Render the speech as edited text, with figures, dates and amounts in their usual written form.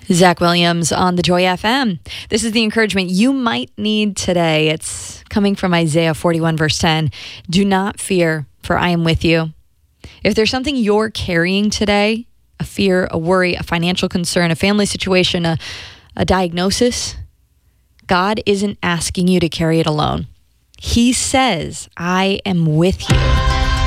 Zach Williams on the Joy FM. This is the encouragement you might need today. It's coming from Isaiah 41 verse 10. Do not fear, for I am with you. If there's something you're carrying today, a fear, a worry, a financial concern, a family situation, a diagnosis, God isn't asking you to carry it alone. He says, I am with you.